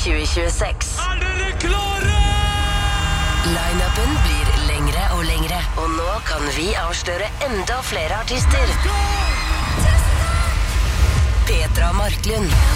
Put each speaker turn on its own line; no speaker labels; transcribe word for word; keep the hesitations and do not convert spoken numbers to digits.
tjue tjueseks.
Er dere klare?
Line-upen blir lengre og lengre, og nå kan vi avsløre enda flere artister. Petra Marklund.